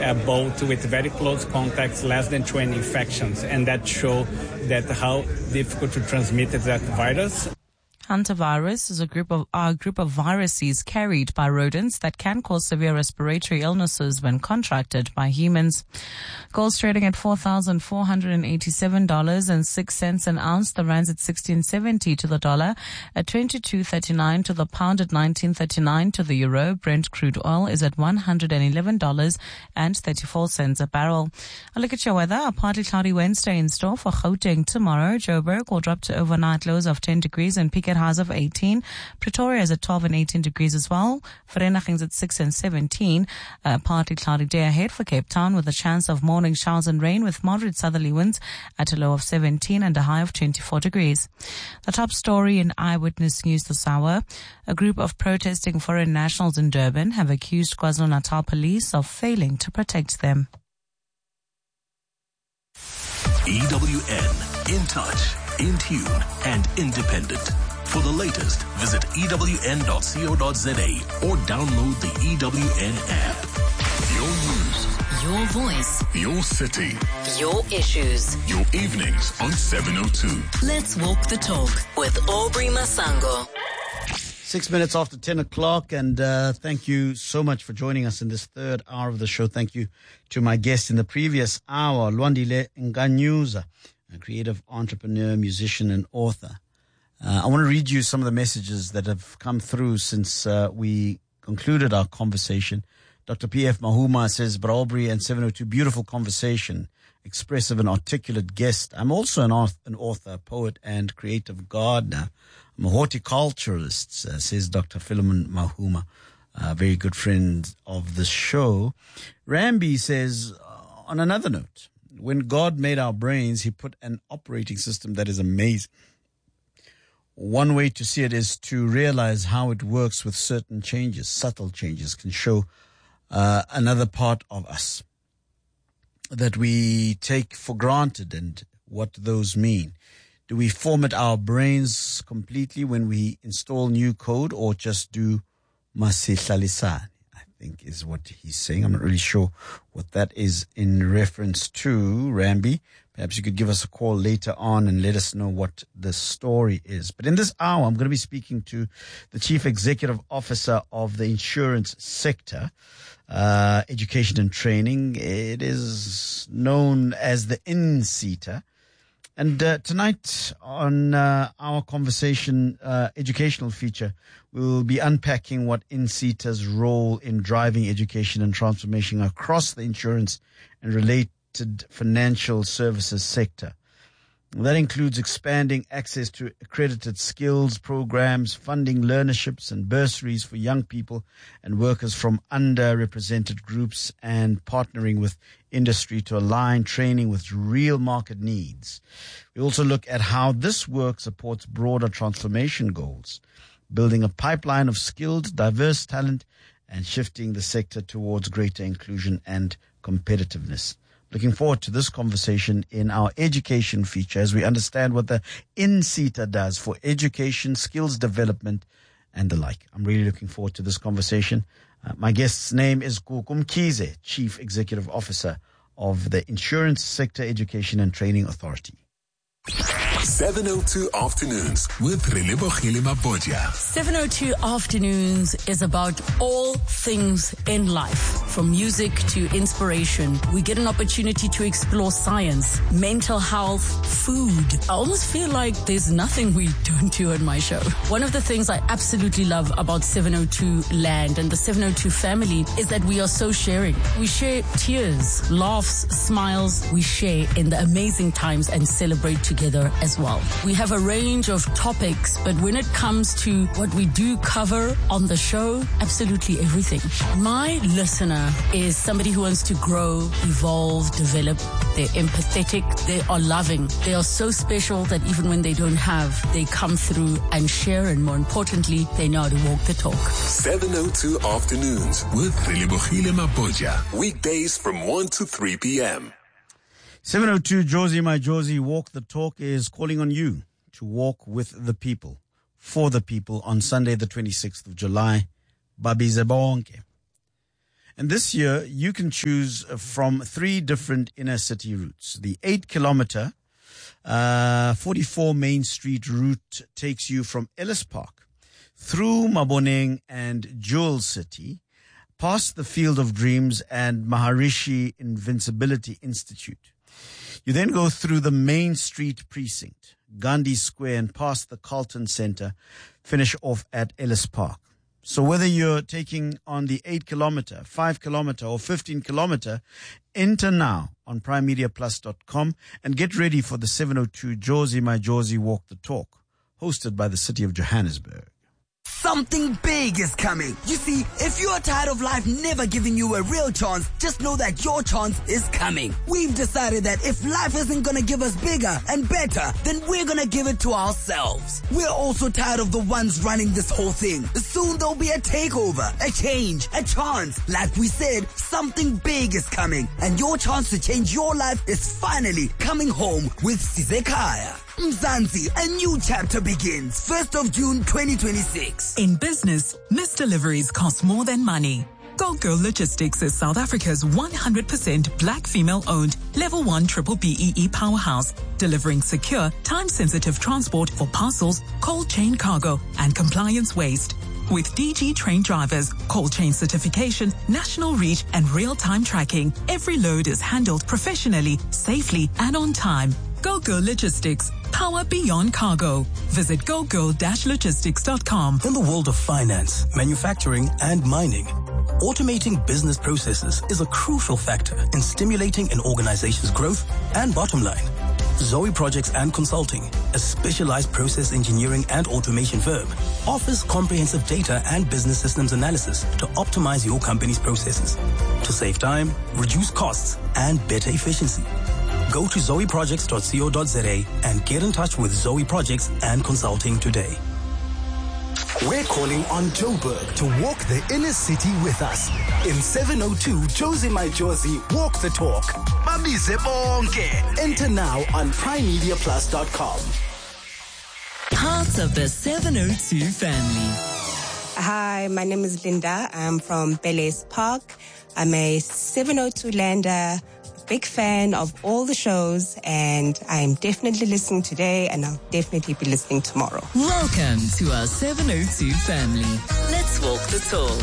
both with very close contacts, less than 20 infections, and that show that how difficult to transmit that virus. Hantavirus is a group of viruses carried by rodents that can cause severe respiratory illnesses when contracted by humans. Gold's trading at $4,487.06 an ounce. The rand's at 16.70 to the dollar, at 22.39 to the pound, at 19.39 to the euro. Brent crude oil is at $111.34 a barrel. A look at your weather. A partly cloudy Wednesday in store for Gauteng tomorrow. Joburg will drop to overnight lows of 10 degrees and peak at highs of 18. Pretoria is at 12 and 18 degrees as well. Vereeniging's at 6 and 17. Partly cloudy day ahead for Cape Town with a chance of morning showers and rain with moderate southerly winds at a low of 17 and a high of 24 degrees. The top story in Eyewitness News this hour. A group of protesting foreign nationals in Durban have accused KwaZulu-Natal police of failing to protect them. EWN, in touch, in tune, and independent. For the latest, visit ewn.co.za or download the EWN app. Your news, your voice, your city, your issues, your evenings on 702. Let's walk the talk with Aubrey Masango. 6 minutes after 10 o'clock, and thank you so much for joining us in this third hour of the show. Thank you to my guest in the previous hour, Lwandile Nganyuza, a creative entrepreneur, musician, and author. I want to read you some of the messages that have come through since we concluded our conversation. Dr. P.F. Mahuma says, Aubrey and 702, beautiful conversation, expressive and articulate guest. I'm also an author, poet, and creative gardener. I'm a horticulturalist, says Dr. Philemon Mahuma, a very good friend of the show. Rambi says, on another note, when God made our brains, he put an operating system that is amazing. One way to see it is to realize how it works with certain changes. Subtle changes can show another part of us that we take for granted and what those mean. Do we format our brains completely when we install new code, or just do masihlalisane? I think is what he's saying. I'm not really sure what that is in reference to, Rambi. Perhaps you could give us a call later on and let us know what the story is. But in this hour, I'm going to be speaking to the Chief Executive Officer of the insurance sector, education and training. It is known as the INSETA. And tonight on our conversation educational feature, we'll be unpacking what INSETA's role in driving education and transformation across the insurance and related financial services sector. That includes expanding access to accredited skills programs, funding learnerships and bursaries for young people and workers from underrepresented groups, and partnering with industry to align training with real market needs. We also look at how this work supports broader transformation goals, building a pipeline of skilled, diverse talent, and shifting the sector towards greater inclusion and competitiveness. Looking forward to this conversation in our education feature as we understand what the INSETA does for education, skills development, and the like. I'm really looking forward to this conversation. My guest's name is Gugu Mkhize, Chief Executive Officer of the Insurance Sector Education and Training Authority. 702 Afternoons with Relebogile Mabodja. 702 Afternoons is about all things in life, from music to inspiration. We get an opportunity to explore science, mental health, food. I almost feel like there's nothing we don't do on my show. One of the things I absolutely love about 702 Land and the 702 family is that we are so sharing. We share tears, laughs, smiles. We share in the amazing times and celebrate together as well. We have a range of topics, but when it comes to what we do cover on the show, absolutely everything. My listener is somebody who wants to grow, evolve, develop. They're empathetic. They are loving. They are so special that even when they don't have, they come through and share, and more importantly, they know how to walk the talk. 702 Afternoons with Relebogile Mabodja. Weekdays from 1 to 3 p.m. 702 Josie, my Josie, Walk the Talk is calling on you to walk with the people, for the people, on Sunday the 26th of July. Babizebonke. And this year, you can choose from 3 different inner city routes. The 8-kilometer, 44 Main Street route takes you from Ellis Park through Maboneng and Jewel City, past the Field of Dreams and Maharishi Invincibility Institute. You then go through the Main Street precinct, Gandhi Square, and past the Carlton Center, finish off at Ellis Park. So whether you're taking on the 8-kilometer, 5-kilometer, or 15-kilometer, enter now on primemediaplus.com and get ready for the 702 Jozi My Jozi Walk the Talk, hosted by the City of Johannesburg. Something big is coming. You see, if you're tired of life never giving you a real chance, just know that your chance is coming. We've decided that if life isn't gonna give us bigger and better, then we're gonna give it to ourselves. We're also tired of the ones running this whole thing. Soon there'll be a takeover, a change, a chance. Like we said, something big is coming, and your chance to change your life is finally coming home with Sizekaya. Mzansi, a new chapter begins 1st of June 2026. In business, missed deliveries cost more than money. Go Girl Logistics is South Africa's 100% black female-owned Level 1 Triple BEE powerhouse, delivering secure, time-sensitive transport for parcels, cold chain cargo, and compliance waste. With DG trained drivers, cold chain certification, national reach, and real-time tracking, every load is handled professionally, safely, and on time. Go Girl Logistics. Power beyond cargo. Visit gogirl-logistics.com. In the world of finance, manufacturing, and mining, automating business processes is a crucial factor in stimulating an organization's growth and bottom line. Zoe Projects and Consulting, a specialized process engineering and automation firm, offers comprehensive data and business systems analysis to optimize your company's processes, to save time, reduce costs, and better efficiency. Go to zoeprojects.co.za and get in touch with Zoe Projects and Consulting today. We're calling on Joburg to walk the inner city with us. In 702 Jozi My Jozi Walk the Talk. Babize bonke. Enter now on primemediaplus.com. Part of the 702 family. Hi, my name is Linda. I'm from Bel-Air Park. I'm a 702 lander. Big fan of all the shows, and I'm definitely listening today, and I'll definitely be listening tomorrow. Welcome to our 702 family. Let's walk the talk.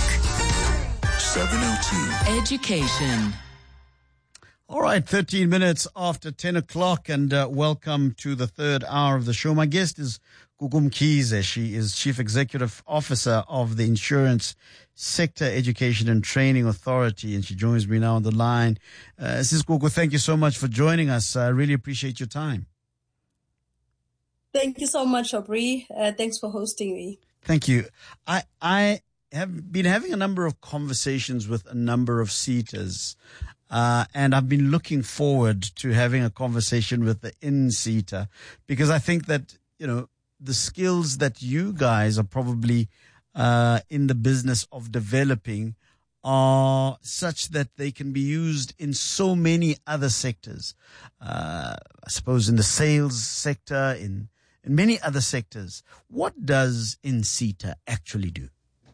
702 Education. All right, 13 minutes after 10 o'clock, and welcome to the 3rd hour of the show. My guest is Gugu Mkhize. She is Chief Executive Officer of the Insurance Sector Education and Training Authority, and she joins me now on the line. Sis Gugu, thank you so much for joining us. I really appreciate your time. Thank you so much, Aubrey. Thanks for hosting me. Thank you. I have been having a number of conversations with a number of seaters, and I've been looking forward to having a conversation with the in-seater, because I think that, you know, the skills that you guys are probably in the business of developing are such that they can be used in so many other sectors. I suppose in the sales sector, in many other sectors. What does in-seater actually do?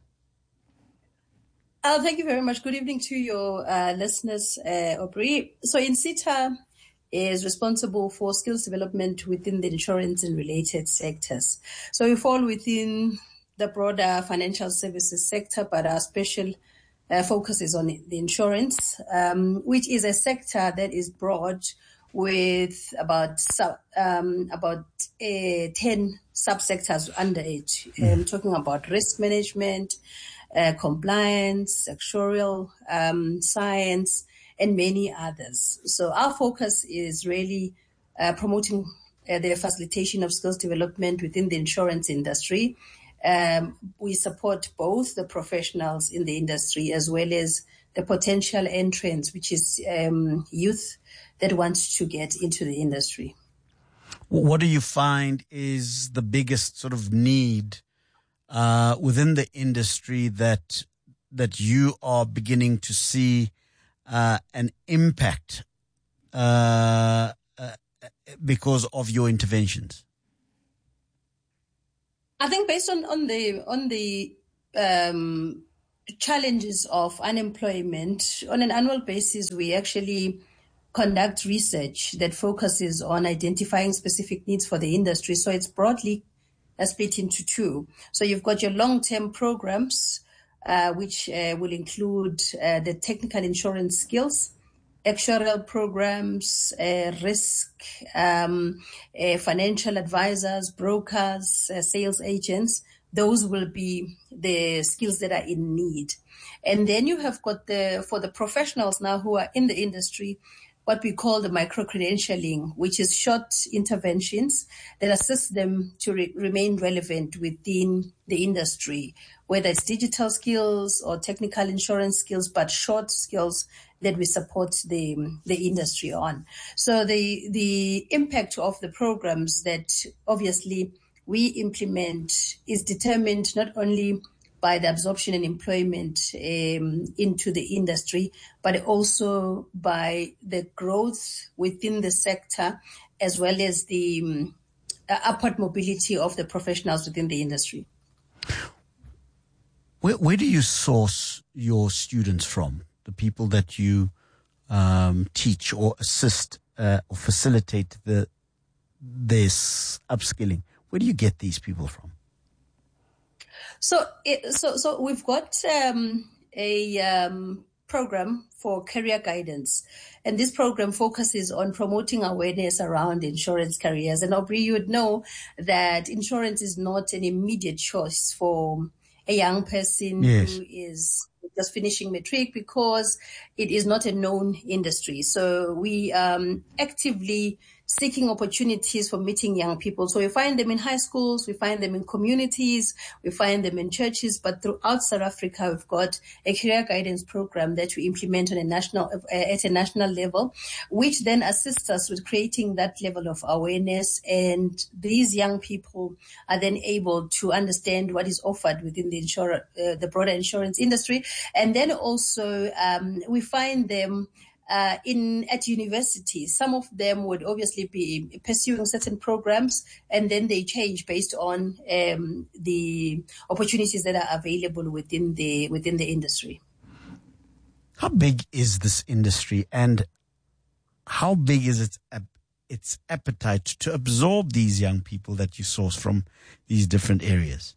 Thank you very much. Good evening to your listeners, Aubrey. So in-seater is responsible for skills development within the insurance and related sectors. So we fall within the broader financial services sector, but our special focus is on the insurance, which is a sector that is broad with about 10 subsectors under it. Talking about risk management, compliance, actuarial science, and many others. So our focus is really promoting the facilitation of skills development within the insurance industry. We support both the professionals in the industry as well as the potential entrants, which is youth that wants to get into the industry. What do you find is the biggest sort of need within the industry that you are beginning to see an impact because of your interventions? I think based on the challenges of unemployment, on an annual basis, we actually conduct research that focuses on identifying specific needs for the industry. So it's broadly split into two. So you've got your long-term programs, which will include the technical insurance skills, actuarial programs, risk, financial advisors, brokers, sales agents. Those will be the skills that are in need. And then you have got for the professionals now who are in the industry, what we call the micro-credentialing, which is short interventions that assist them to remain relevant within the industry, whether it's digital skills or technical insurance skills, but short skills that we support the industry on. So the impact of the programs that obviously we implement is determined not only by the absorption and employment into the industry, but also by the growth within the sector, as well as the upward mobility of the professionals within the industry. Where do you source your students from? The people that you teach or assist or facilitate this upskilling? Where do you get these people from? So we've got a program for career guidance, and this program focuses on promoting awareness around insurance careers. And Aubrey, you would know that insurance is not an immediate choice for a young person who is just finishing matric, because it is not a known industry. So we actively seeking opportunities for meeting young people. So we find them in high schools, we find them in communities, we find them in churches, but throughout South Africa, we've got a career guidance program that we implement on at a national level, which then assists us with creating that level of awareness. And these young people are then able to understand what is offered within the broader insurance industry. And then also we find them at universities. Some of them would obviously be pursuing certain programs, and then they change based on the opportunities that are available within the industry. How big is this industry, and how big is its appetite to absorb these young people that you source from these different areas?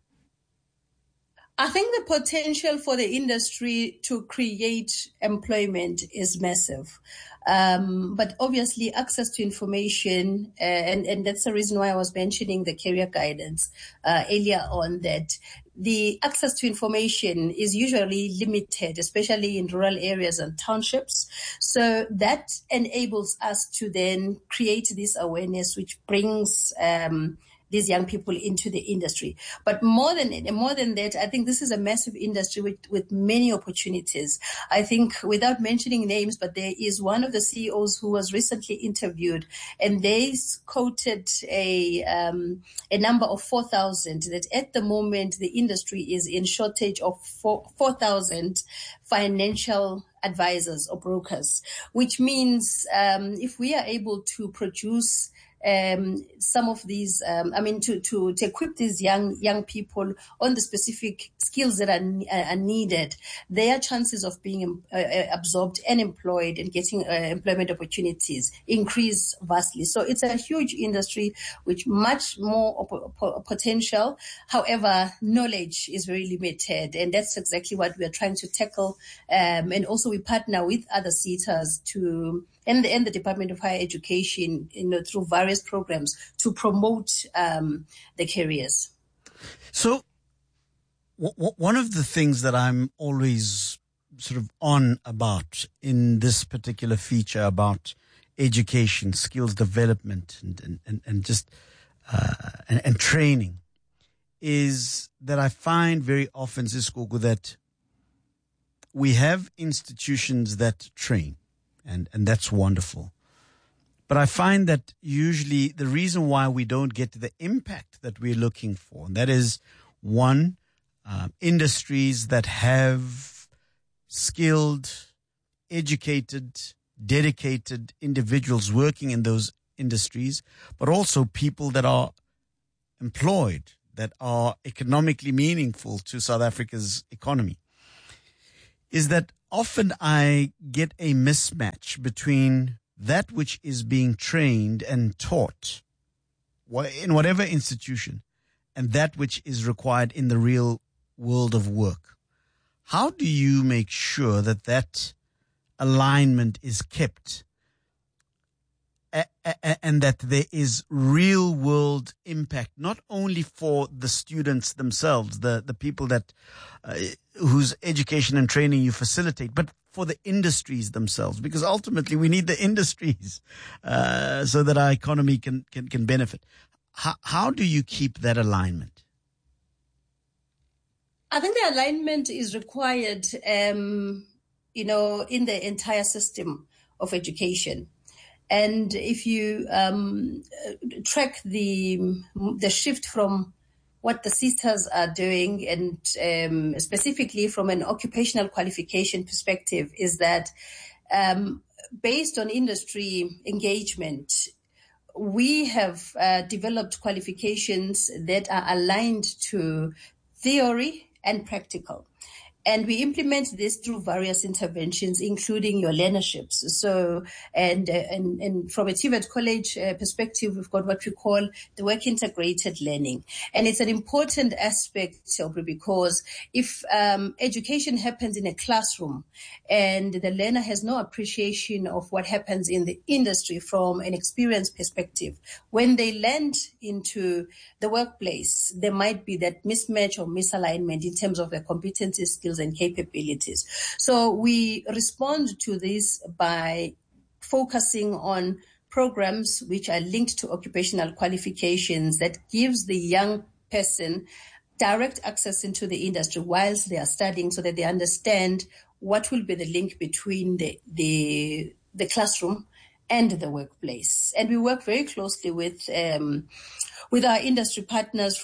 I think the potential for the industry to create employment is massive. But obviously access to information, and that's the reason why I was mentioning the career guidance earlier on, that the access to information is usually limited, especially in rural areas and townships. So that enables us to then create this awareness, which brings these young people into the industry. But more than that, I think this is a massive industry with many opportunities. I think, without mentioning names, but there is one of the CEOs who was recently interviewed, and they quoted a number of 4,000, that at the moment the industry is in shortage of 4,000 financial advisors or brokers, which means if we are able to produce some of these, to equip these young people on the specific skills that are needed, their chances of being absorbed and employed and getting employment opportunities increase vastly. So it's a huge industry with much more potential. However, knowledge is very limited, and that's exactly what we are trying to tackle. And also we partner with other SETAs and the Department of Higher Education, through various programs to promote the careers. So one of the things that I'm always sort of on about in this particular feature about education, skills development, and just and training, is that I find very often, Ziskogu, that we have institutions that train. And that's wonderful. But I find that usually the reason why we don't get the impact that we're looking for, and that is, one, industries that have skilled, educated, dedicated individuals working in those industries, but also people that are employed, that are economically meaningful to South Africa's economy. is that often I get a mismatch between that which is being trained and taught in whatever institution and that which is required in the real world of work. How do you make sure that that alignment is kept and that there is real world impact, not only for the students themselves, the people that whose education and training you facilitate, but for the industries themselves? Because ultimately we need the industries so that our economy can benefit. How do you keep that alignment? I think the alignment is required, in the entire system of education. And if you track the shift from what the sisters are doing, and specifically from an occupational qualification perspective, is that based on industry engagement, we have developed qualifications that are aligned to theory and practical. And we implement this through various interventions, including your learnerships. So, and from a TVET college perspective, we've got what we call the work integrated learning. And it's an important aspect, Aubrey, because if education happens in a classroom and the learner has no appreciation of what happens in the industry from an experience perspective, when they land into the workplace, there might be that mismatch or misalignment in terms of their competencies, skills, and capabilities. So we respond to this by focusing on programs which are linked to occupational qualifications that gives the young person direct access into the industry whilst they are studying, so that they understand what will be the link between the classroom and the workplace. And we work very closely with our industry partners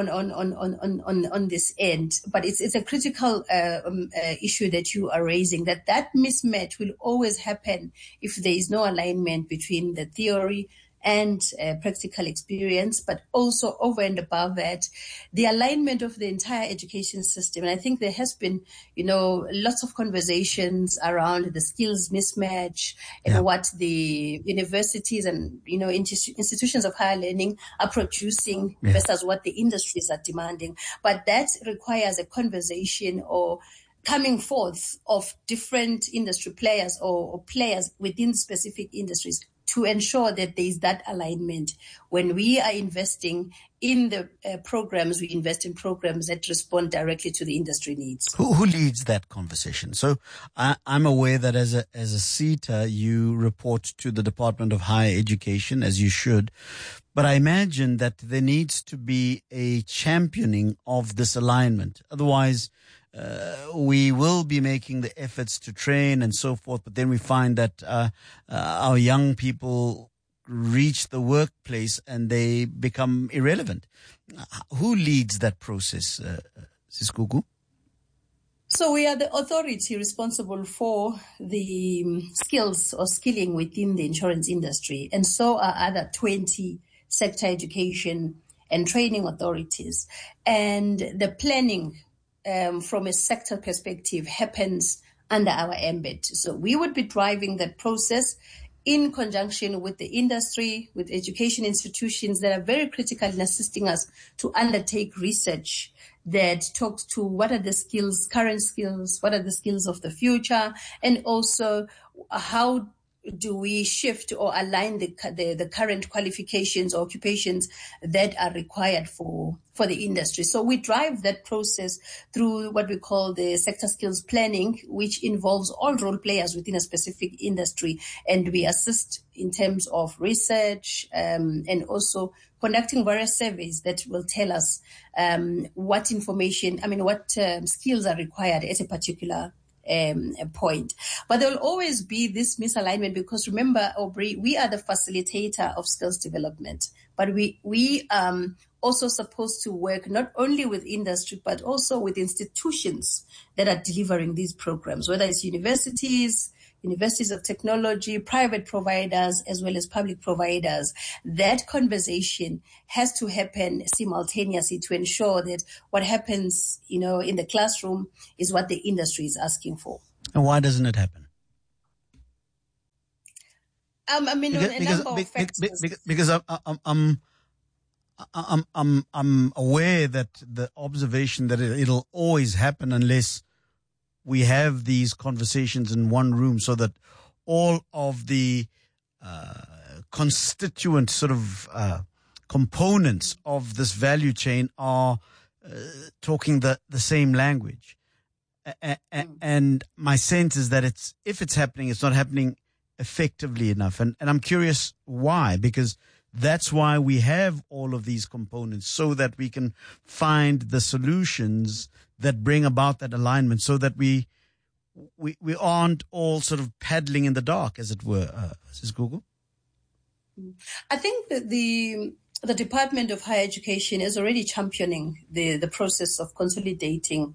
on this end. But it's a critical issue that you are raising, that mismatch will always happen if there is no alignment between the theory and practical experience, but also over and above that, the alignment of the entire education system. And I think there has been, lots of conversations around the skills mismatch and what the universities and, institutions of higher learning are producing versus what the industries are demanding. But that requires a conversation or coming forth of different industry players or players within specific industries to ensure that there is that alignment. When we are investing in the programs, we invest in programs that respond directly to the industry needs. Who leads that conversation? So I'm aware that as a SETA, you report to the Department of Higher Education, as you should. But I imagine that there needs to be a championing of this alignment. Otherwise, we will be making the efforts to train and so forth, but then we find that our young people reach the workplace and they become irrelevant. Who leads that process, Siskuku? So we are the authority responsible for the skills or skilling within the insurance industry, and so are other 20 sector education and training authorities. And the planning from a sector perspective happens under our ambit. So we would be driving that process in conjunction with the industry, with education institutions that are very critical in assisting us to undertake research that talks to what are the skills, current skills, what are the skills of the future, and also how do we shift or align the current qualifications or occupations that are required for the industry. So we drive that process through what we call the sector skills planning, which involves all role players within a specific industry. And we assist in terms of research and also conducting various surveys that will tell us what skills are required at a particular point. But there will always be this misalignment because remember, Aubrey, we are the facilitator of skills development, but we also supposed to work not only with industry, but also with institutions that are delivering these programs, whether it's universities, universities of technology, private providers, as well as public providers. That conversation has to happen simultaneously to ensure that what happens, in the classroom is what the industry is asking for. And why doesn't it happen? Because I'm aware that the observation that it'll always happen unless we have these conversations in one room, so that all of the constituent sort of components of this value chain are talking the same language. And my sense is that if it's happening, it's not happening effectively enough. And I'm curious why, because that's why we have all of these components, so that we can find the solutions that bring about that alignment, so that we aren't all sort of paddling in the dark, as it were. Ms. Gugu? I think that the Department of Higher Education is already championing the process of consolidating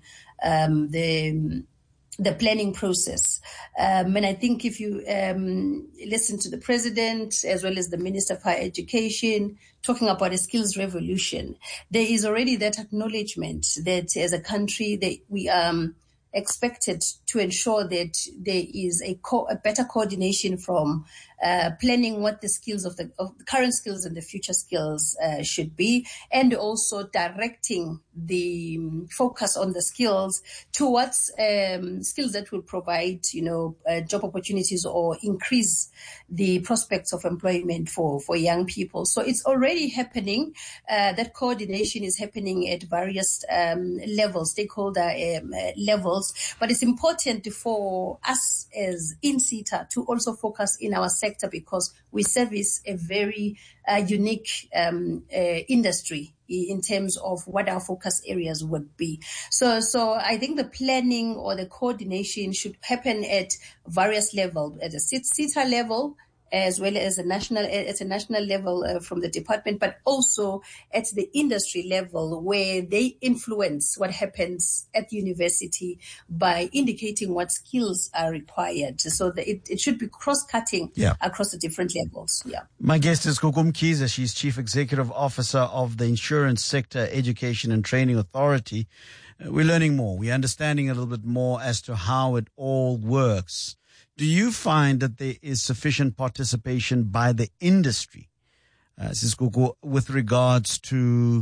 the planning process. And I think if you listen to the president as well as the Minister of Higher Education talking about a skills revolution, there is already that acknowledgement that as a country that we are expected to ensure that there is a better coordination from planning what the skills of the current skills and the future skills should be, and also directing the focus on the skills towards skills that will provide, job opportunities or increase the prospects of employment for young people. So it's already happening. That coordination is happening at various levels, stakeholder levels. But it's important for us as INSETA to also focus in our sector, because we service a very unique industry in terms of what our focus areas would be. So I think the planning or the coordination should happen at various levels, at a SETA level, as well as at a national level from the department, but also at the industry level, where they influence what happens at university by indicating what skills are required. So that it should be cross-cutting across the different levels. Yeah. My guest is Gugu Mkhize. She's Chief Executive Officer of the Insurance Sector Education and Training Authority. We're learning more. We're understanding a little bit more as to how it all works. Do you find that there is sufficient participation by the industry, Gugu, with regards to,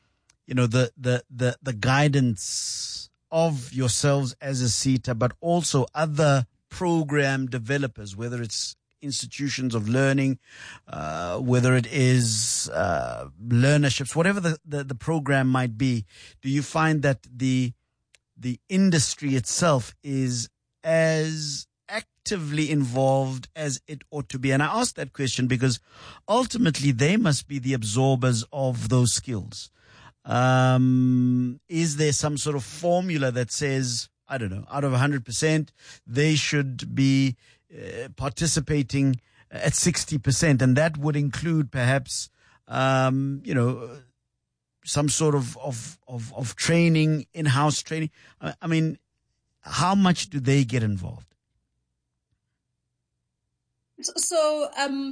the guidance of yourselves as a SETA, but also other program developers, whether it's institutions of learning, whether it is learnerships, whatever the program might be? Do you find that the industry itself is as actively involved as it ought to be? And I ask that question because ultimately they must be the absorbers of those skills. Is there some sort of formula that says, I don't know, out of 100%, they should be participating at 60%, and that would include perhaps, some sort of training, in-house training? I mean, how much do they get involved? So,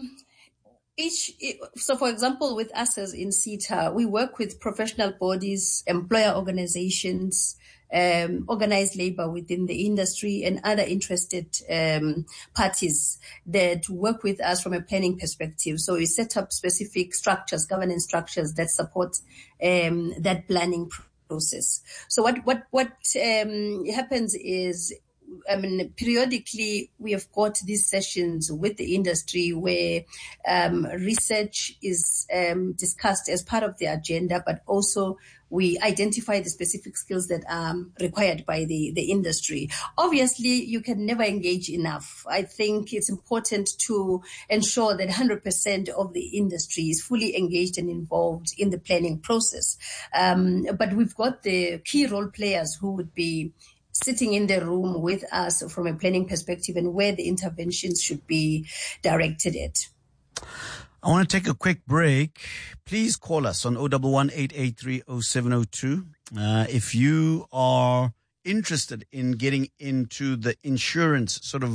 for example, with us as INSETA, we work with professional bodies, employer organizations, organized labor within the industry, and other interested parties that work with us from a planning perspective. So we set up specific structures, governance structures that support that planning process. So what happens is, periodically we have got these sessions with the industry where research is discussed as part of the agenda, but also we identify the specific skills that are required by the industry. Obviously, you can never engage enough. I think it's important to ensure that 100% of the industry is fully engaged and involved in the planning process. But we've got the key role players who would be sitting in the room with us from a planning perspective and where the interventions should be directed at. I want to take a quick break. Please call us on 011-883-0702. If you are interested in getting into the insurance sort of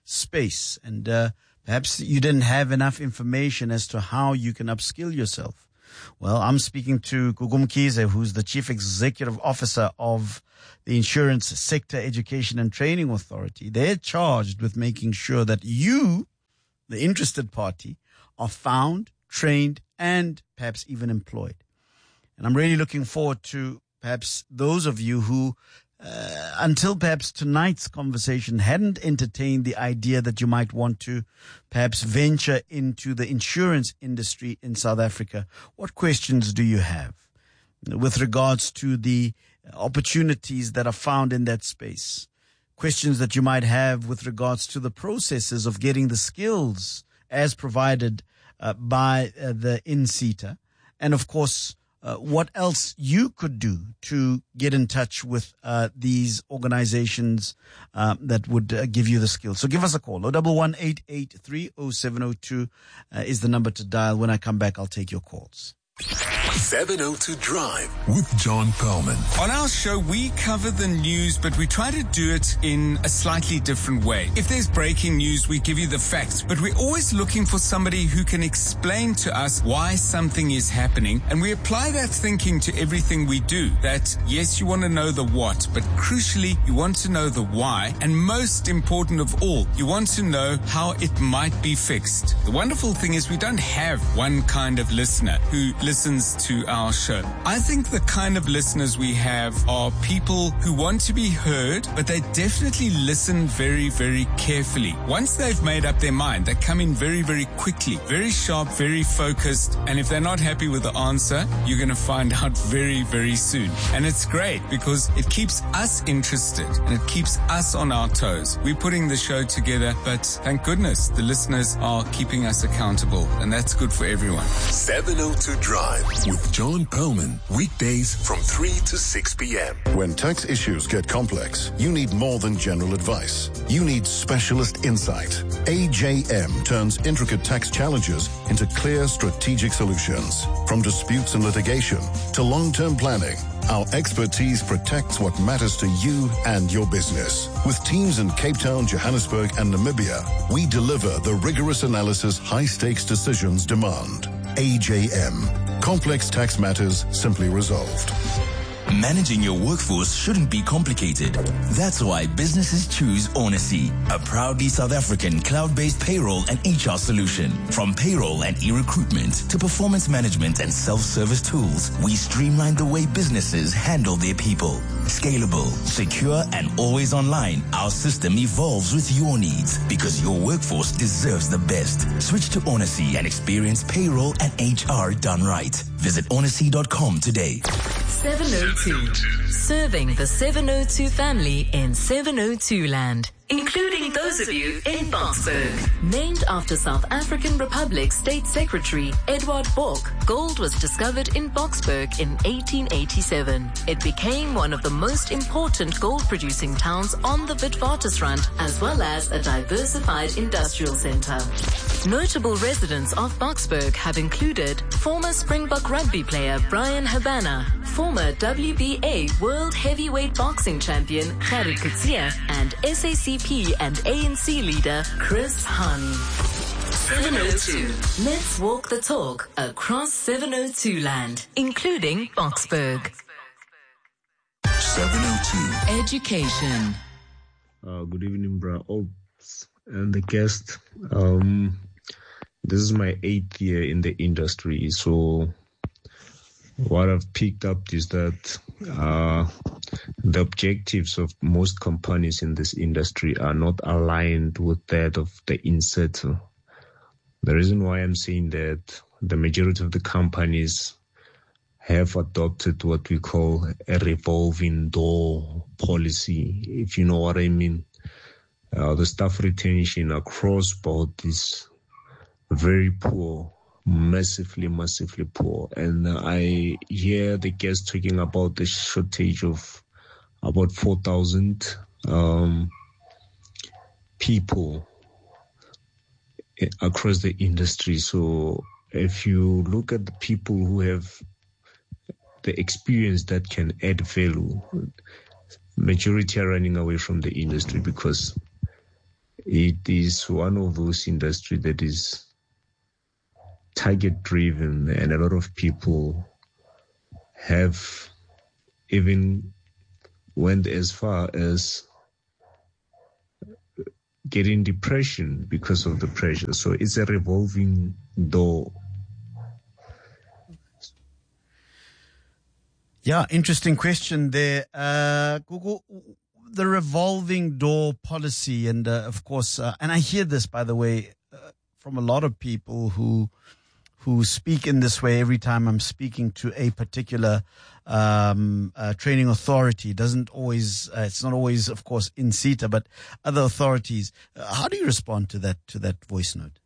space, and perhaps you didn't have enough information as to how you can upskill yourself. Well, I'm speaking to Gugu Mkhize, who's the Chief Executive Officer of the Insurance Sector Education and Training Authority. They're charged with making sure that you, the interested party, are found, trained, and perhaps even employed. And I'm really looking forward to perhaps those of you who, until perhaps tonight's conversation, hadn't entertained the idea that you might want to perhaps venture into the insurance industry in South Africa. What questions do you have with regards to the opportunities that are found in that space? Questions that you might have with regards to the processes of getting the skills as provided by the INSETA, and of course, what else you could do to get in touch with these organizations that would give you the skills. So give us a call. 011-883-0702 is the number to dial. When I come back, I'll take your calls. 702 Drive with John Perlman. On our show, we cover the news, but we try to do it in a slightly different way. If there's breaking news, we give you the facts, but we're always looking for somebody who can explain to us why something is happening, and we apply that thinking to everything we do. That, yes, you want to know the what, but crucially, you want to know the why, and most important of all, you want to know how it might be fixed. The wonderful thing is we don't have one kind of listener who listens to our show. I think the kind of listeners we have are people who want to be heard, but they definitely listen very, very carefully. Once they've made up their mind, they come in very, very quickly, very sharp, very focused, and if they're not happy with the answer, you're going to find out very, very soon. And it's great because it keeps us interested and it keeps us on our toes. We're putting the show together, but thank goodness the listeners are keeping us accountable, and that's good for everyone. 702 Drive with John Perlman, weekdays from 3 to 6 p.m. When tax issues get complex, you need more than general advice. You need specialist insight. AJM turns intricate tax challenges into clear strategic solutions. From disputes and litigation to long-term planning, our expertise protects what matters to you and your business. With teams in Cape Town, Johannesburg, and Namibia, we deliver the rigorous analysis high-stakes decisions demand. AJM. Complex tax matters simply resolved. Managing your workforce shouldn't be complicated. That's why businesses choose Onacy, a proudly South African cloud-based payroll and HR solution. From payroll and e-recruitment to performance management and self-service tools, we streamline the way businesses handle their people. Scalable, secure, and always online, our system evolves with your needs because your workforce deserves the best. Switch to Onacy and experience payroll and HR done right. Visit onacy.com today. 702. Serving the 702 family in 702 land, including those of you in Boksburg. Named after South African Republic State Secretary Edward Bok, gold was discovered in Boksburg in 1887. It became one of the most important gold-producing towns on the Witwatersrand, as well as a diversified industrial center. Notable residents of Boksburg have included former Springbok rugby player Brian Habana, former WBA World Heavyweight Boxing Champion Khari Kutsia, and SACP and ANC leader Chris Hani. 702. Let's walk the talk across 702 land, including Boksburg. 702. Education. Good evening, bro. And the guest. This is my 8th year in the industry, so what I've picked up is that the objectives of most companies in this industry are not aligned with that of the INSETA. The reason why I'm saying that, the majority of the companies have adopted what we call a revolving door policy, if you know what I mean. The staff retention across board is very poor, massively poor. And I hear the guests talking about the shortage of about 4,000 people across the industry. So if you look at the people who have the experience that can add value, majority are running away from the industry because it is one of those industries that is target driven, and a lot of people have even went as far as getting depression because of the pressure. So it's a revolving door. Yeah, interesting question there. Google, the revolving door policy, and of course, and I hear this, by the way, from a lot of people who speak in this way every time I'm speaking to a particular training authority. Doesn't always, it's not always, of course, INSETA, but other authorities. How do you respond to that voice note?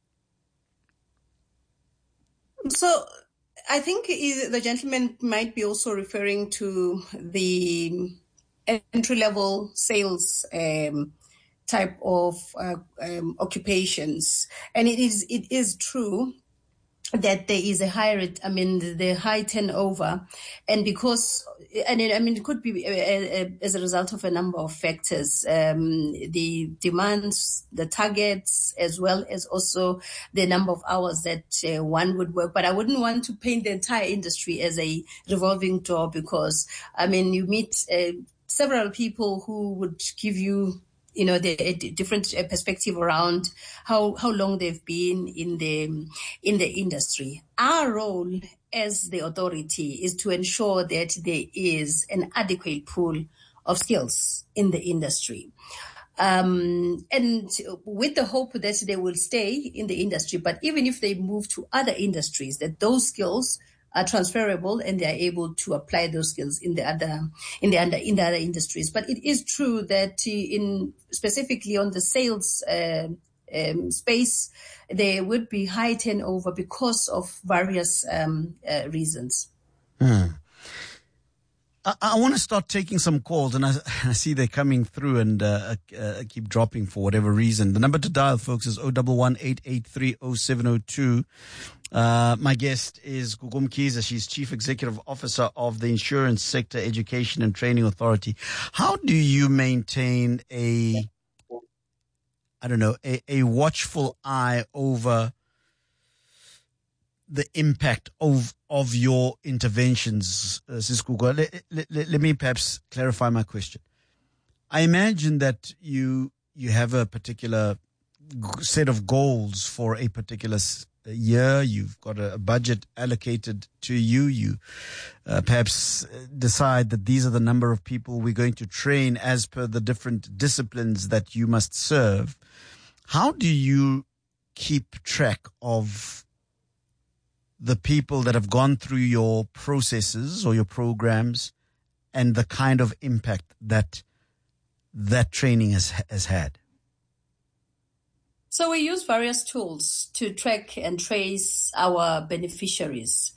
So I think the gentleman might be also referring to the entry-level sales type of occupations, and it is true that there is a high rate, the high turnover, and because, it could be as a result of a number of factors, the demands, the targets, as well as also the number of hours that one would work. But I wouldn't want to paint the entire industry as a revolving door, because, you meet several people who would give you the different perspective around how long they've been in the industry. Our role as the authority is to ensure that there is an adequate pool of skills in the industry. And with the hope that they will stay in the industry, but even if they move to other industries, that those skills are transferable and they are able to apply those skills in the other industries. But it is true that specifically on the sales space, there would be high turnover because of various reasons. I want to start taking some calls, and I see they're coming through and keep dropping for whatever reason. The number to dial, folks, is 011-883-0702. My guest is Gugu Mkhize. She's Chief Executive Officer of the Insurance Sector Education and Training Authority. How do you maintain a watchful eye over the impact of your interventions, Sis Gugu? Let me perhaps clarify my question. I imagine that you have a particular set of goals for a particular year. You've got a budget allocated to you. You perhaps decide that these are the number of people we're going to train as per the different disciplines that you must serve. How do you keep track of the people that have gone through your processes or your programs and the kind of impact that training has had? So we use various tools to track and trace our beneficiaries.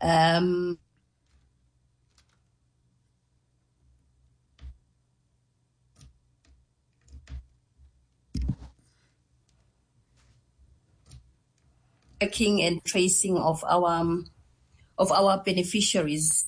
Tracking and tracing of our beneficiaries.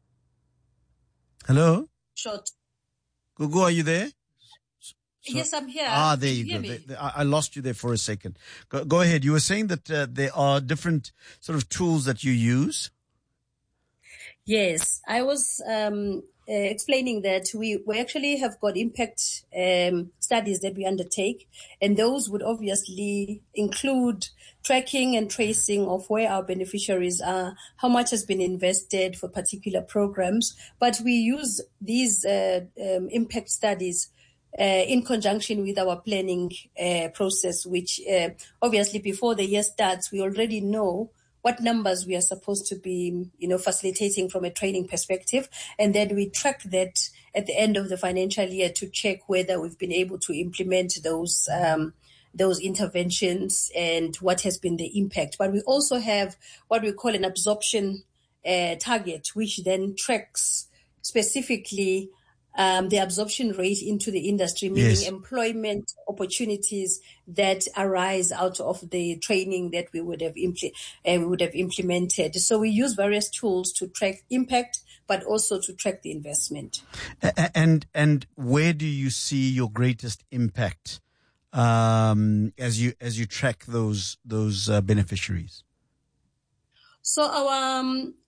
Hello? Short. Gugu, are you there? Yes, I'm here. There you go. I lost you there for a second. Go ahead. You were saying that there are different sort of tools that you use. Yes, I was explaining that we actually have got impact studies that we undertake, and those would obviously include tracking and tracing of where our beneficiaries are, how much has been invested for particular programs. But we use these impact studies in conjunction with our planning process, which obviously before the year starts, we already know what numbers we are supposed to be, facilitating from a training perspective. And then we track that at the end of the financial year to check whether we've been able to implement those interventions and what has been the impact. But we also have what we call an absorption target, which then tracks specifically the absorption rate into the industry, meaning employment opportunities that arise out of the training that we would have implemented. So we use various tools to track impact, but also to track the investment. And where do you see your greatest impact as you track those beneficiaries? So our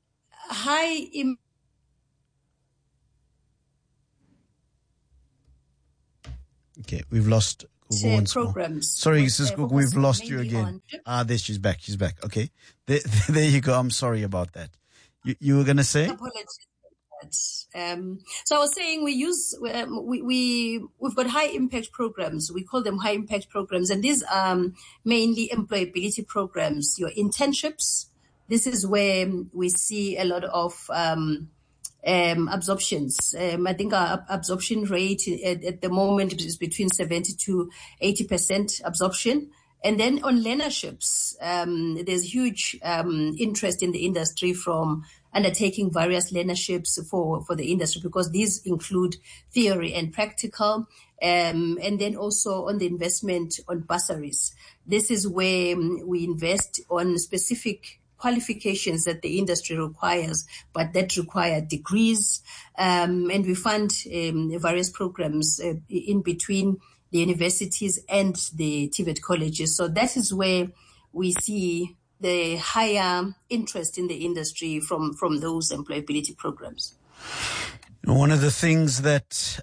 Okay, we've lost Gugu once more. programs. Sorry, Sis Gugu, we've lost you again. There she's back. She's back. Okay, there you go. I'm sorry about that. You were going to say? Apologies. So I was saying we use we've got high impact programs. We call them high impact programs, and these are mainly employability programs. Your internships. This is where we see a lot of absorptions. I think our absorption rate at the moment is between 70 to 80% absorption. And then on learnerships, there's huge interest in the industry from undertaking various learnerships for the industry, because these include theory and practical, and then also on the investment on bursaries. This is where we invest on specific qualifications that the industry requires, but that require degrees, and we fund various programs in between the universities and the TVET colleges. So that is where we see the higher interest in the industry from those employability programs. One of the things that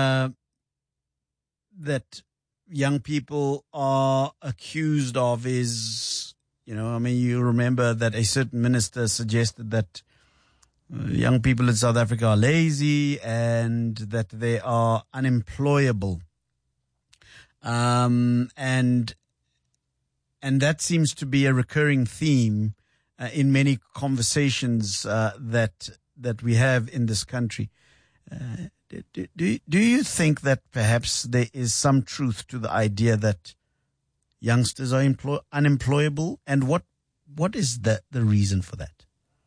that young people are accused of is, you remember that a certain minister suggested that young people in South Africa are lazy and that they are unemployable. And that seems to be a recurring theme in many conversations that we have in this country. Do you think that perhaps there is some truth to the idea that youngsters are unemployable, and what is the reason for that?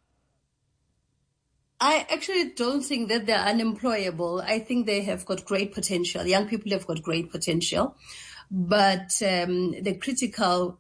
I actually don't think that they're unemployable. I think they have got great potential. Young people have got great potential. But the critical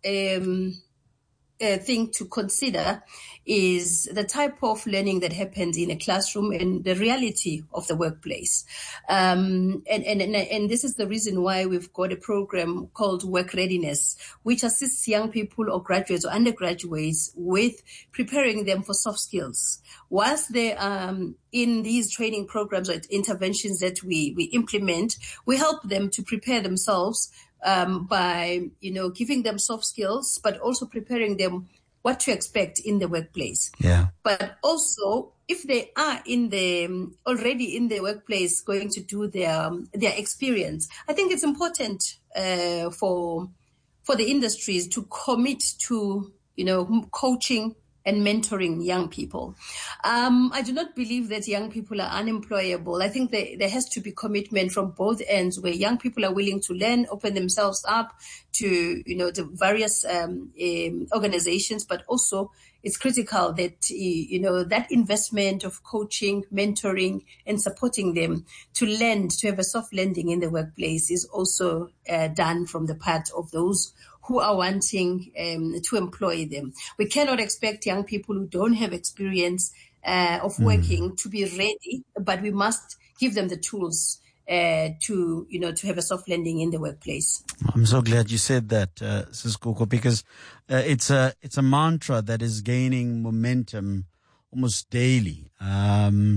thing to consider is the type of learning that happens in a classroom and the reality of the workplace. And this is the reason why we've got a program called Work Readiness, which assists young people or graduates or undergraduates with preparing them for soft skills. Whilst they are in these training programs or interventions that we implement, we help them to prepare themselves by, giving them soft skills, but also preparing them what to expect in the workplace. Yeah. But also, if they are already in the workplace going to do their experience, I think it's important for the industries to commit to, coaching and mentoring young people. I do not believe that young people are unemployable. I think there has to be commitment from both ends, where young people are willing to learn, open themselves up to, the various organizations, but also it's critical that, that investment of coaching, mentoring, and supporting them to have a soft landing in the workplace is also done from the part of those who are wanting to employ them. We cannot expect young people who don't have experience of working to be ready, but we must give them the tools to have a soft landing in the workplace. I'm so glad you said that, Sis Gugu, because it's a mantra that is gaining momentum almost daily. And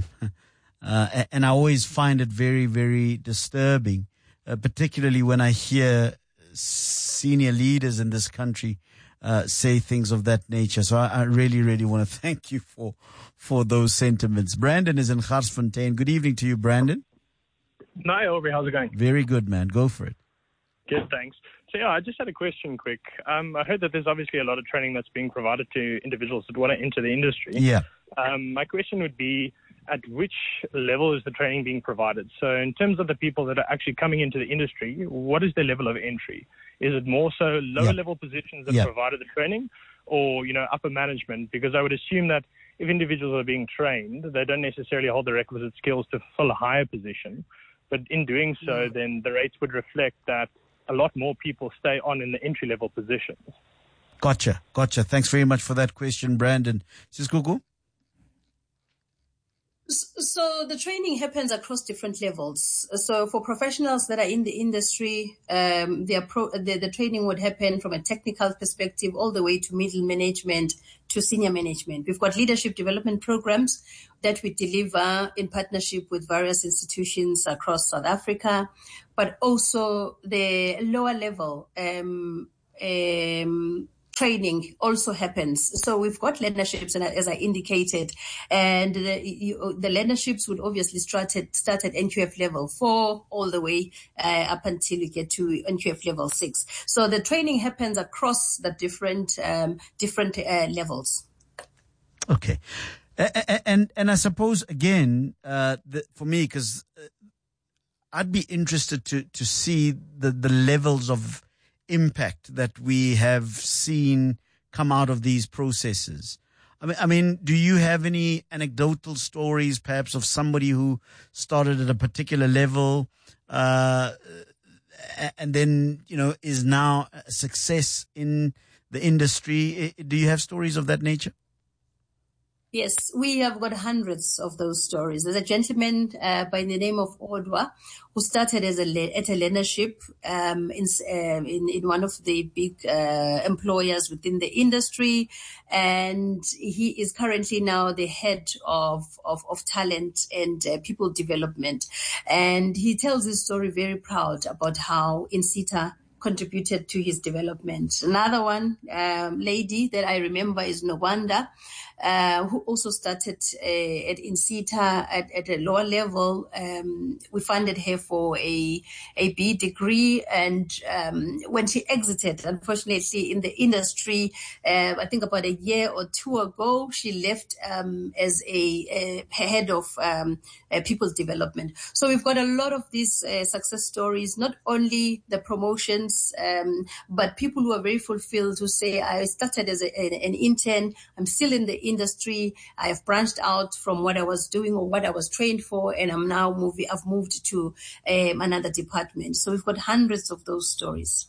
I always find it very, very disturbing, particularly when I hear senior leaders in this country say things of that nature. So I really, really want to thank you for those sentiments. Brandon is in Garsfontein. Good evening to you, Brandon. Hi, Aubrey. How's it going? Very good, man. Go for it. Good, thanks. So, I just had a question quick. I heard that there's obviously a lot of training that's being provided to individuals that want to enter the industry. Yeah. My question would be, at which level is the training being provided? So in terms of the people that are actually coming into the industry, what is their level of entry? Is it more so lower level positions that provided the training, or, upper management? Because I would assume that if individuals are being trained, they don't necessarily hold the requisite skills to fill a higher position. But in doing so, then the rates would reflect that a lot more people stay on in the entry level positions. Gotcha. Thanks very much for that question, Brandon. Sis Gugu? So the training happens across different levels. So for professionals that are in the industry, the training would happen from a technical perspective all the way to middle management to senior management. We've got leadership development programs that we deliver in partnership with various institutions across South Africa, but also the lower level training also happens. So we've got learnerships, and as I indicated, and the learnerships would obviously start at NQF level 4 all the way up until you get to NQF level 6. So the training happens across the different levels. Okay. And I suppose, again, for me, because I'd be interested to see the levels of impact that we have seen come out of these processes. I mean, do you have any anecdotal stories, perhaps, of somebody who started at a particular level, and then, is now a success in the industry? Do you have stories of that nature? Yes, we have got hundreds of those stories. There's a gentleman by the name of Odwa who started at a learnership in one of the big employers within the industry, and he is currently now the head of talent and people development. And he tells his story very proud about how Insita contributed to his development. Another one, lady that I remember is Nwanda, who also started at Insita at a lower level. We funded her for a B degree, and when she exited, unfortunately, in the industry, I think about a year or two ago, she left as a head of people's development. So we've got a lot of these success stories, not only the promotions, but people who are very fulfilled, who say, I started as an intern, I'm still in the industry, I have branched out from what I was doing or what I was trained for, and I've moved to another department. So we've got hundreds of those stories.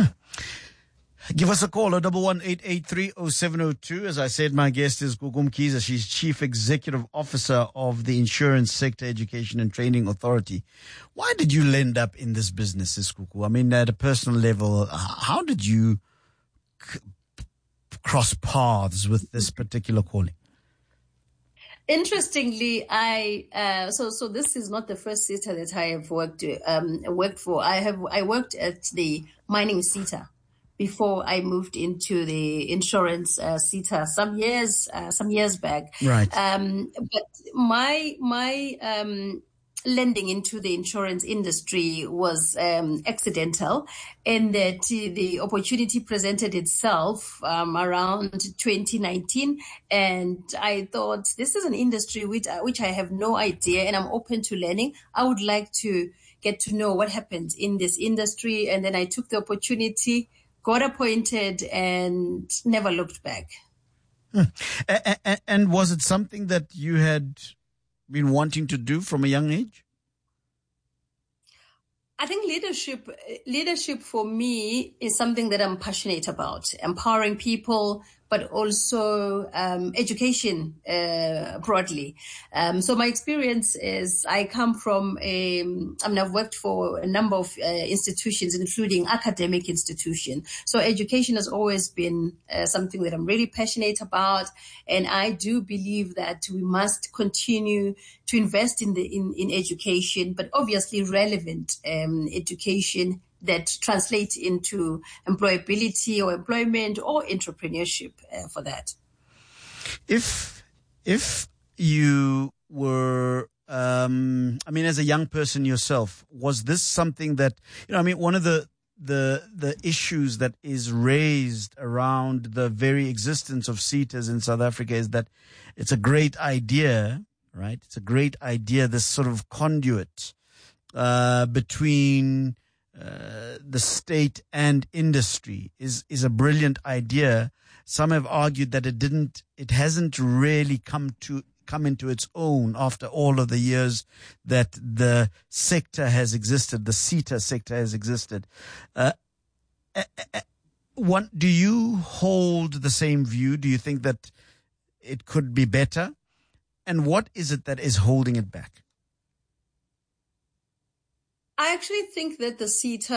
Give us a call, 011-883-0702. As I said, my guest is Gugu Mkhize. She's Chief Executive Officer of the Insurance Sector Education and Training Authority. Why did you end up in this business, Gugu? I mean, at a personal level, how did you cross paths with this particular calling? Interestingly, so this is not the first SETA that I have worked for. I worked at the mining SETA before I moved into the insurance SETA some years back. Right. But my landing into the insurance industry was accidental, in that the opportunity presented itself around 2019, and I thought, this is an industry which I have no idea, and I'm open to learning. I would like to get to know what happens in this industry, and then I took the opportunity, got appointed, and never looked back. And was it something that you had been wanting to do from a young age? I think leadership for me is something that I'm passionate about, empowering people, but also education broadly. So my experience is, I come from I've worked for a number of institutions, including academic institutions. So education has always been something that I'm really passionate about, and I do believe that we must continue to invest in education, but obviously relevant education that translates into employability or employment or entrepreneurship for that. If you were, as a young person yourself, was this something that, one of the issues that is raised around the very existence of SETAs in South Africa is that it's a great idea, right? It's a great idea, this sort of conduit between the state and industry is a brilliant idea. Some have argued that it hasn't really come into its own after all of the years that the sector has existed, the SETA sector has existed. Do you hold the same view? Do you think that it could be better? And what is it that is holding it back? I actually think that the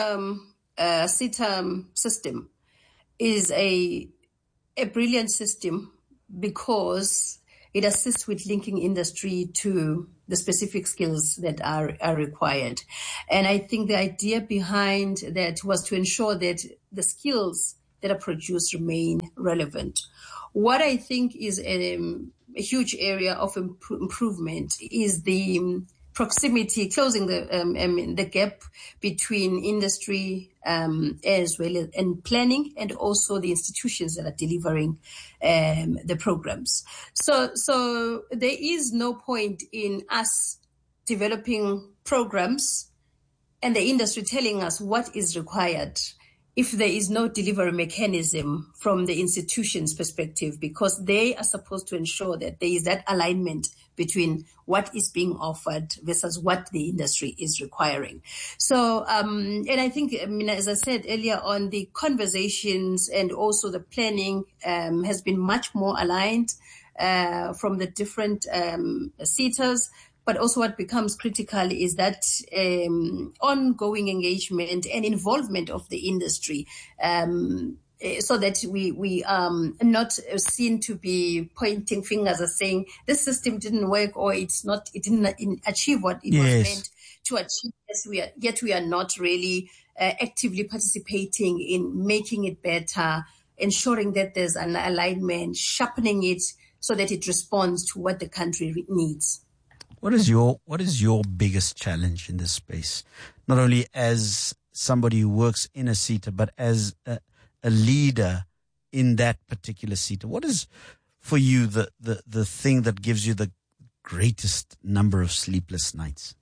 CTERM system is a brilliant system because it assists with linking industry to the specific skills that are required. And I think the idea behind that was to ensure that the skills that are produced remain relevant. What I think is a huge area of improvement is the proximity, closing the gap between industry as well as and planning, and also the institutions that are delivering the programs. So there is no point in us developing programs and the industry telling us what is required if there is no delivery mechanism from the institution's perspective, because they are supposed to ensure that there is that alignment between what is being offered versus what the industry is requiring. So, and I think, as I said earlier on, the conversations and also the planning has been much more aligned from the different CETAs. But also what becomes critical is that ongoing engagement and involvement of the industry, so that we are not seen to be pointing fingers and saying this system didn't work or it didn't achieve what it was meant to achieve. Yet we are not really actively participating in making it better, ensuring that there's an alignment, sharpening it so that it responds to what the country needs. What is your biggest challenge in this space? Not only as somebody who works in a CETA, but as a leader in that particular CETA. What is for you the thing that gives you the greatest number of sleepless nights?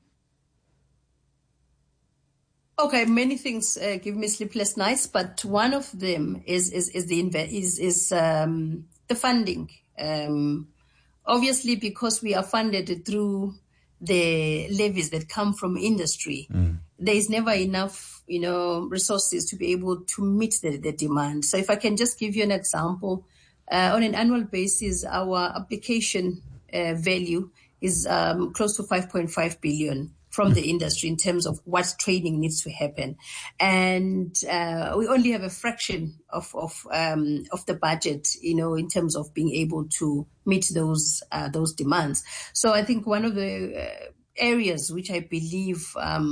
Okay, many things give me sleepless nights, but one of them is the funding. Obviously, because we are funded through the levies that come from industry, there is never enough, resources to be able to meet the demand. So if I can just give you an example, on an annual basis, our application value is close to 5.5 billion from the industry in terms of what training needs to happen. And we only have a fraction of the budget, in terms of being able to meet those demands. So I think one of the areas which I believe,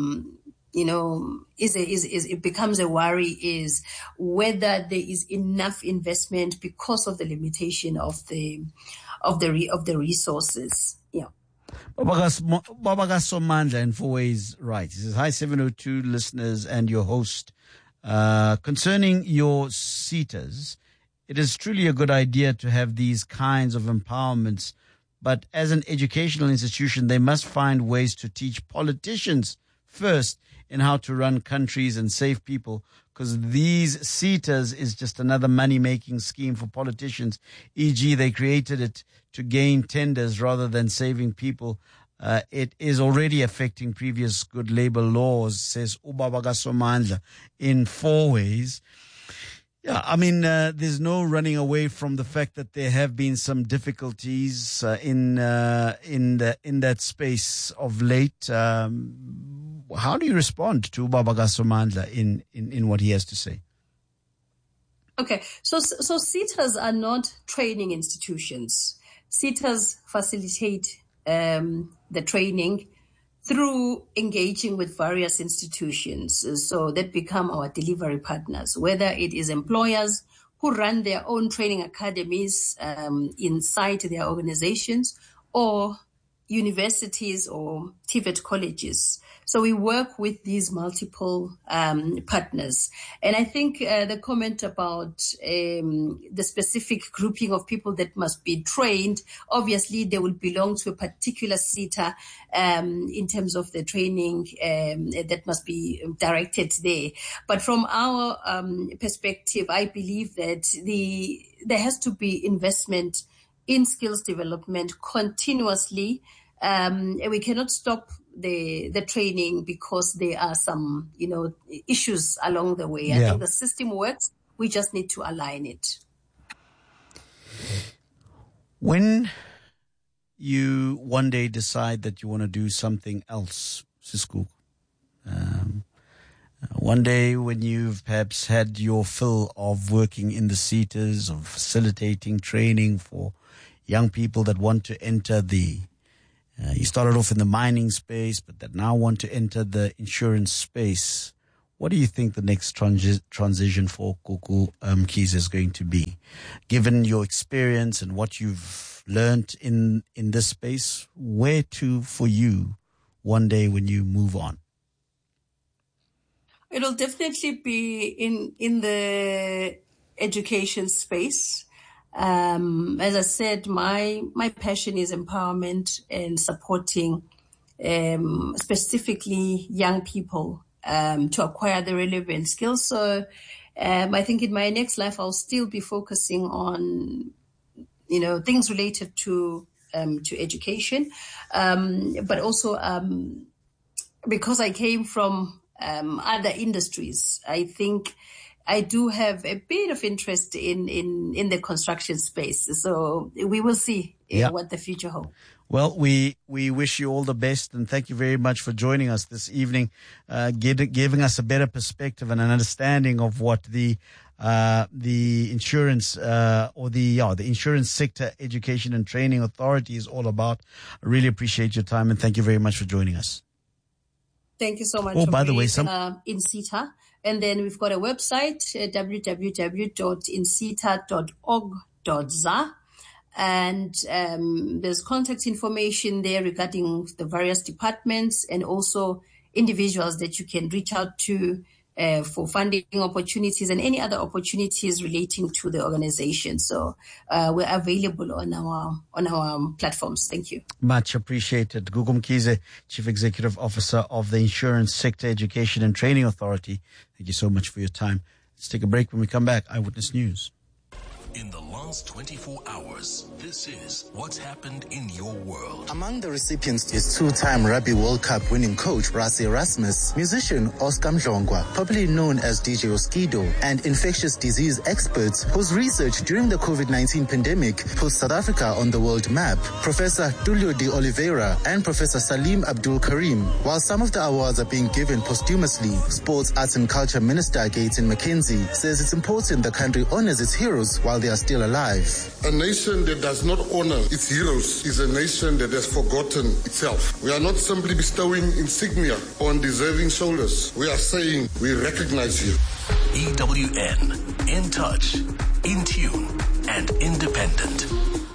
it becomes a worry is whether there is enough investment because of the limitation of the resources. Yeah. Babaga Somandla in 4 Ways Right. He says, hi 702 listeners and your host. Concerning your CETAs, it is truly a good idea to have these kinds of empowerments, but as an educational institution, they must find ways to teach politicians first in how to run countries and save people, because these CETAs is just another money-making scheme for politicians, e.g. they created it to gain tenders rather than saving people. It is already affecting previous good labor laws, says Ubabaga Somandla, in 4 ways. Yeah, I mean, there's no running away from the fact that there have been some difficulties in that space of late. How do you respond to Ubabaga Somandla in what he has to say? Okay, so CETAs are not training institutions. CETAs facilitate the training through engaging with various institutions, so that become our delivery partners, whether it is employers who run their own training academies inside their organizations, or universities or TVET colleges. So we work with these multiple partners. And I think the comment about the specific grouping of people that must be trained, obviously they will belong to a particular CETA in terms of the training that must be directed there. But from our perspective, I believe that there has to be investment in skills development continuously. We cannot stop the training because there are some, issues along the way. I think the system works. We just need to align it. When you one day decide that you want to do something else, Sisku? One day when you've perhaps had your fill of working in the SETAs, of facilitating training for young people that want to enter you started off in the mining space, but that now want to enter the insurance space. What do you think the next transition for Gugu Mkhize is going to be? Given your experience and what you've learned in this space, where to for you one day when you move on? It'll definitely be in the education space. As I said, my passion is empowerment and supporting specifically young people to acquire the relevant skills. So I think in my next life, I'll still be focusing on, things related to education. But also because I came from other industries, I think I do have a bit of interest in the construction space. So we will see what the future holds. Well, we wish you all the best, and thank you very much for joining us this evening, giving us a better perspective and an understanding of what the insurance the Insurance Sector Education and Training Authority is all about. I really appreciate your time, and thank you very much for joining us. Thank you so much. Oh, by the way, INSETA. And then we've got a website, www.inseta.org.za. And there's contact information there regarding the various departments and also individuals that you can reach out to for funding opportunities and any other opportunities relating to the organization. So we're available on our platforms. Thank you. Much appreciated. Gugu Mkhize, Chief Executive Officer of the Insurance Sector Education and Training Authority. Thank you so much for your time. Let's take a break. When we come back, Eyewitness News. In the last 24 hours, this is what's happened in your world. Among the recipients is two-time Rugby World Cup winning coach Rassie Erasmus, musician Oscar Mdlongwa, popularly known as DJ Oskido, and infectious disease experts whose research during the COVID-19 pandemic put South Africa on the world map, Professor Tulio de Oliveira and Professor Salim Abdul Karim. While some of the awards are being given posthumously, Sports, Arts and Culture Minister Gaten McKenzie says it's important the country honors its heroes while they are still alive. A nation that does not honor its heroes is a nation that has forgotten itself. We are not simply bestowing insignia on deserving shoulders. We are saying we recognize you. EWN, in touch, in tune, and independent.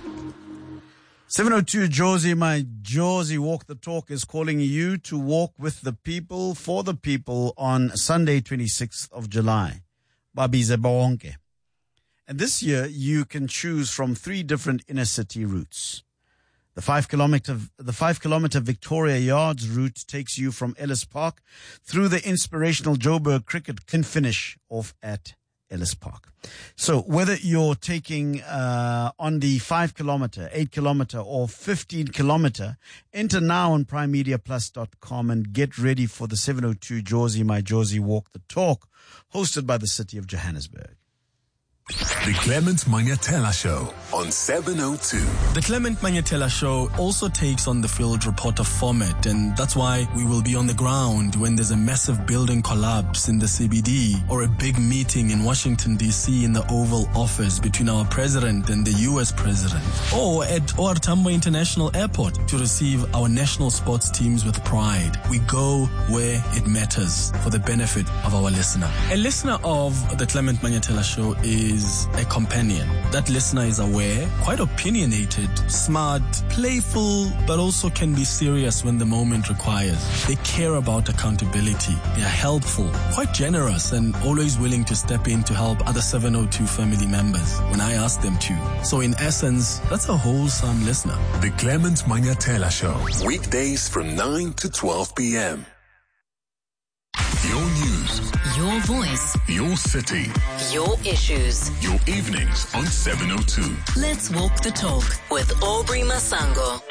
702 Josie, my Josie Walk the Talk is calling you to walk with the people, for the people on Sunday, 26th of July. Babize bonke. And this year, you can choose from 3 different inner city routes. The 5 kilometer Victoria Yards route takes you from Ellis Park through the inspirational Joburg Cricket can finish off at Ellis Park. So whether you're taking on the 5 kilometer, 8 kilometer, or 15 kilometer, enter now on primemediaplus.com and get ready for the 702 Josie, my Josie Walk the Talk, hosted by the City of Johannesburg. The Clement Manyatela Show on 702. The Clement Manyatela Show also takes on the field reporter format, and that's why we will be on the ground when there's a massive building collapse in the CBD or a big meeting in Washington, D.C. in the Oval Office between our president and the U.S. president, or at OR Tambo International Airport to receive our national sports teams with pride. We go where it matters for the benefit of our listener. A listener of the Clement Manyatela Show is a companion. That listener is aware, quite opinionated, smart, playful, but also can be serious when the moment requires. They care about accountability. They are helpful, quite generous, and always willing to step in to help other 702 family members when I ask them to. So in essence, that's a wholesome listener. The Clement Manyatela Show. Weekdays from 9 to 12 p.m. Your news. Your voice. Your city. Your issues. Your evenings on 702. Let's walk the talk with Aubrey Masango.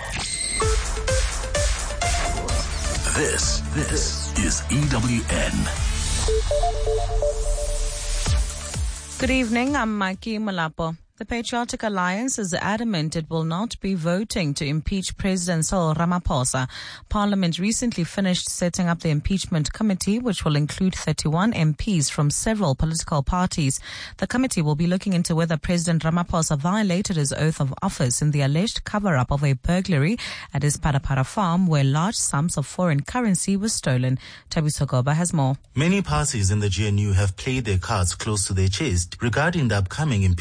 This is EWN. Good evening, I'm Mikey Malapo. The Patriotic Alliance is adamant it will not be voting to impeach President Cyril Ramaphosa. Parliament recently finished setting up the impeachment committee, which will include 31 MPs from several political parties. The committee will be looking into whether President Ramaphosa violated his oath of office in the alleged cover-up of a burglary at his Parapara farm, where large sums of foreign currency were stolen. Tabiso Goba has more. Many parties in the GNU have played their cards close to their chest regarding the upcoming impeachment